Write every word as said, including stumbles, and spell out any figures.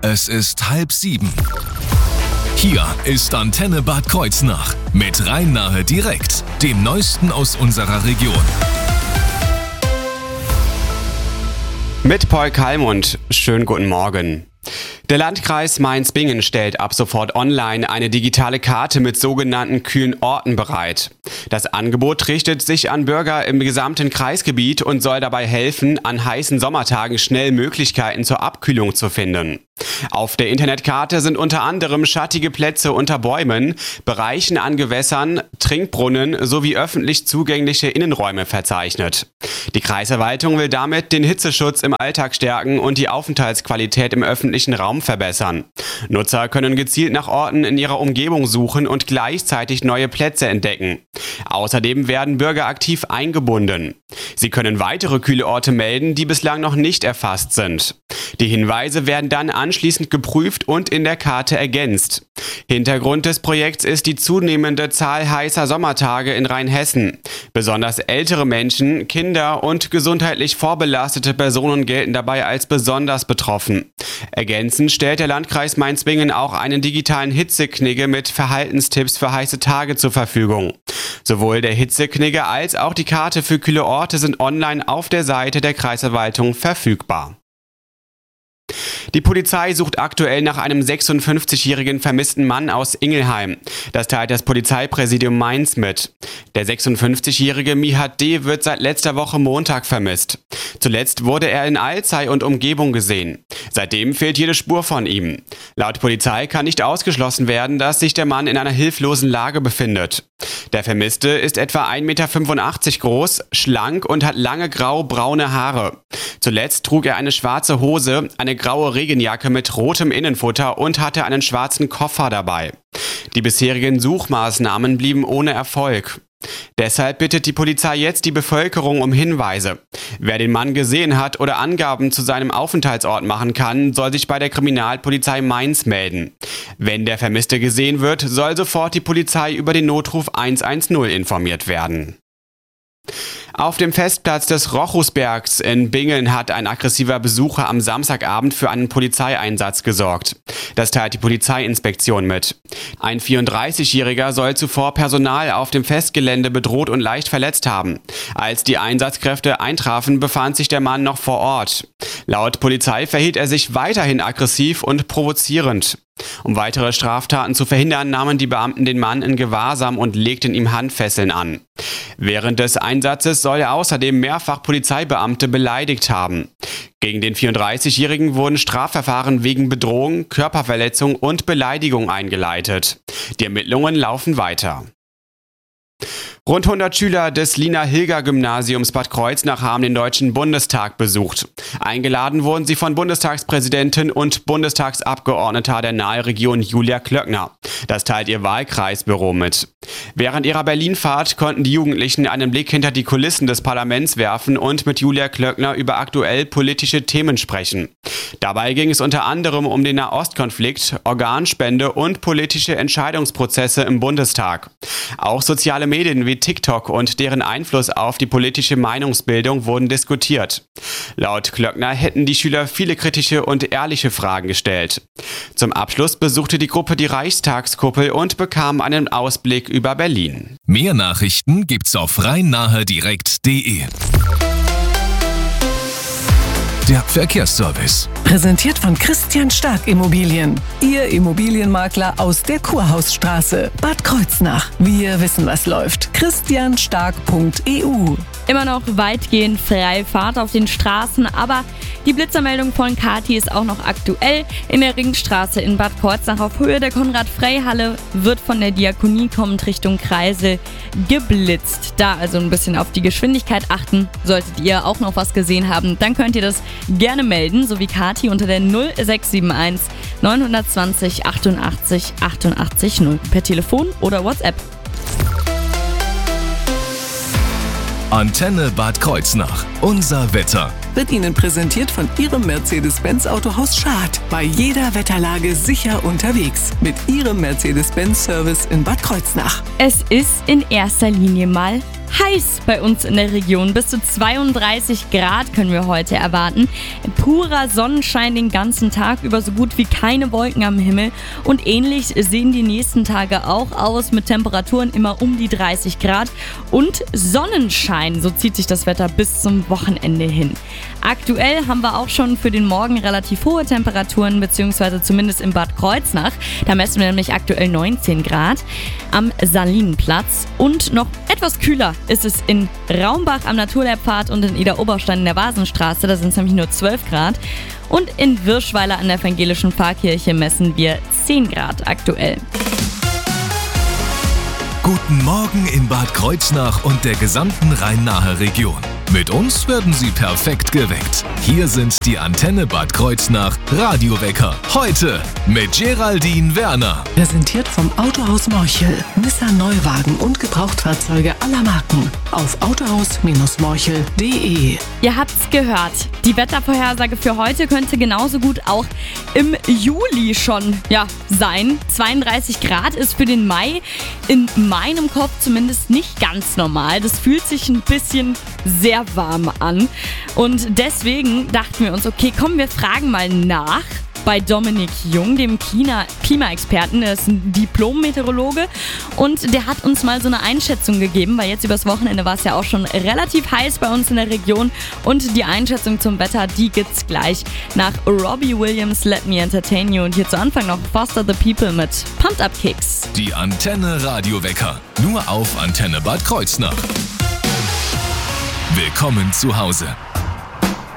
Es ist halb sieben. Hier ist Antenne Bad Kreuznach mit Rhein-Nahe direkt, dem Neuesten aus unserer Region. Mit Paul Kalmund, schönen guten Morgen. Der Landkreis Mainz-Bingen stellt ab sofort online eine digitale Karte mit sogenannten kühlen Orten bereit. Das Angebot richtet sich an Bürger im gesamten Kreisgebiet und soll dabei helfen, an heißen Sommertagen schnell Möglichkeiten zur Abkühlung zu finden. Auf der Internetkarte sind unter anderem schattige Plätze unter Bäumen, Bereichen an Gewässern, Trinkbrunnen sowie öffentlich zugängliche Innenräume verzeichnet. Die Kreisverwaltung will damit den Hitzeschutz im Alltag stärken und die Aufenthaltsqualität im öffentlichen Raum verbessern. Nutzer können gezielt nach Orten in ihrer Umgebung suchen und gleichzeitig neue Plätze entdecken. Außerdem werden Bürger aktiv eingebunden. Sie können weitere kühle Orte melden, die bislang noch nicht erfasst sind. Die Hinweise werden dann anschließend geprüft und in der Karte ergänzt. Hintergrund des Projekts ist die zunehmende Zahl heißer Sommertage in Rheinhessen. Besonders ältere Menschen, Kinder und gesundheitlich vorbelastete Personen gelten dabei als besonders betroffen. Ergänzend stellt der Landkreis Mainz-Bingen auch einen digitalen Hitzeknigge mit Verhaltenstipps für heiße Tage zur Verfügung. Sowohl der Hitzeknigge als auch die Karte für kühle Orte sind online auf der Seite der Kreisverwaltung verfügbar. Die Polizei sucht aktuell nach einem sechsundfünfzigjährigen vermissten Mann aus Ingelheim. Das teilt das Polizeipräsidium Mainz mit. Der sechsundfünfzigjährige Mihat D. wird seit letzter Woche Montag vermisst. Zuletzt wurde er in Alzey und Umgebung gesehen. Seitdem fehlt jede Spur von ihm. Laut Polizei kann nicht ausgeschlossen werden, dass sich der Mann in einer hilflosen Lage befindet. Der Vermisste ist etwa ein Meter fünfundachtzig groß, schlank und hat lange grau-braune Haare. Zuletzt trug er eine schwarze Hose, eine graue Regenjacke mit rotem Innenfutter und hatte einen schwarzen Koffer dabei. Die bisherigen Suchmaßnahmen blieben ohne Erfolg. Deshalb bittet die Polizei jetzt die Bevölkerung um Hinweise. Wer den Mann gesehen hat oder Angaben zu seinem Aufenthaltsort machen kann, soll sich bei der Kriminalpolizei Mainz melden. Wenn der Vermisste gesehen wird, soll sofort die Polizei über den Notruf hundertzehn informiert werden. Auf dem Festplatz des Rochusbergs in Bingen hat ein aggressiver Besucher am Samstagabend für einen Polizeieinsatz gesorgt. Das teilt die Polizeiinspektion mit. Ein vierunddreißigjähriger soll zuvor Personal auf dem Festgelände bedroht und leicht verletzt haben. Als die Einsatzkräfte eintrafen, befand sich der Mann noch vor Ort. Laut Polizei verhielt er sich weiterhin aggressiv und provozierend. Um weitere Straftaten zu verhindern, nahmen die Beamten den Mann in Gewahrsam und legten ihm Handfesseln an. Während des Einsatzes soll er außerdem mehrfach Polizeibeamte beleidigt haben. Gegen den vierunddreißigjährigen wurden Strafverfahren wegen Bedrohung, Körperverletzung und Beleidigung eingeleitet. Die Ermittlungen laufen weiter. Rund hundert Schüler des Lina-Hilger-Gymnasiums Bad Kreuznach haben den Deutschen Bundestag besucht. Eingeladen wurden sie von Bundestagspräsidentin und Bundestagsabgeordneter der Nahe-Region Julia Klöckner. Das teilt ihr Wahlkreisbüro mit. Während ihrer Berlinfahrt konnten die Jugendlichen einen Blick hinter die Kulissen des Parlaments werfen und mit Julia Klöckner über aktuell politische Themen sprechen. Dabei ging es unter anderem um den Nahostkonflikt, Organspende und politische Entscheidungsprozesse im Bundestag. Auch soziale Medien wie TikTok und deren Einfluss auf die politische Meinungsbildung wurden diskutiert. Laut Klöckner hätten die Schüler viele kritische und ehrliche Fragen gestellt. Zum Abschluss besuchte die Gruppe die Reichstagskuppel und bekam einen Ausblick über Berlin. Mehr Nachrichten gibt's auf rhein-nahe direkt punkt de. Der Verkehrsservice. Präsentiert von Christian Stark Immobilien. Ihr Immobilienmakler aus der Kurhausstraße. Bad Kreuznach. Wir wissen, was läuft. christian stark punkt e u. Immer noch weitgehend freie Fahrt auf den Straßen, aber die Blitzermeldung von Kati ist auch noch aktuell. In der Ringstraße in Bad Kreuznach auf Höhe der Konrad-Frey-Halle wird von der Diakonie kommend Richtung Kreisel geblitzt. Da also ein bisschen auf die Geschwindigkeit achten. Solltet ihr auch noch was gesehen haben, dann könnt ihr das gerne melden, so wie Kati unter der null sechs sieben eins neun zwei null achtundachtzig achtundachtzig null per Telefon oder WhatsApp. Antenne Bad Kreuznach. Unser Wetter. Wird Ihnen präsentiert von Ihrem Mercedes-Benz Autohaus Schad. Bei jeder Wetterlage sicher unterwegs. Mit Ihrem Mercedes-Benz Service in Bad Kreuznach. Es ist in erster Linie mal heiß bei uns in der Region. Bis zu zweiunddreißig Grad können wir heute erwarten. Purer Sonnenschein den ganzen Tag über, so gut wie keine Wolken am Himmel. Und ähnlich sehen die nächsten Tage auch aus, mit Temperaturen immer um die dreißig Grad. Und Sonnenschein, so zieht sich das Wetter bis zum Wochenende hin. Aktuell haben wir auch schon für den Morgen relativ hohe Temperaturen, beziehungsweise zumindest in Bad Kreuznach. Da messen wir nämlich aktuell neunzehn Grad am Salinenplatz. Und noch etwas kühler ist es in Raumbach am Naturlehrpfad und in Idar-Oberstein in der Vasenstraße. Da sind es nämlich nur zwölf Grad. Und in Wirschweiler an der evangelischen Pfarrkirche messen wir zehn Grad aktuell. Guten Morgen in Bad Kreuznach und der gesamten Rhein-Nahe Region. Mit uns werden Sie perfekt geweckt. Hier sind die Antenne Bad Kreuznach Radiowecker. Heute mit Geraldine Werner. Präsentiert vom Autohaus Morchel. Nissan Neuwagen und Gebrauchtfahrzeuge aller Marken. Auf autohaus Morchel punkt de. Ihr habt's gehört. Die Wettervorhersage für heute könnte genauso gut auch im Juli schon ja, sein. zweiunddreißig Grad ist für den Mai in meinem Kopf zumindest nicht ganz normal. Das fühlt sich ein bisschen sehr warm an. Und deswegen dachten wir uns, okay, komm, wir fragen mal nach bei Dominik Jung, dem Klima- Klimaexperten. Der ist ein Diplom-Meteorologe und der hat uns mal so eine Einschätzung gegeben, weil jetzt übers Wochenende war es ja auch schon relativ heiß bei uns in der Region und die Einschätzung zum Wetter, die gibt's gleich nach Robbie Williams, Let Me Entertain You, und hier zu Anfang noch Foster the People mit Pumped Up Kicks. Die Antenne Radiowecker, nur auf Antenne Bad Kreuznach. Willkommen zu Hause.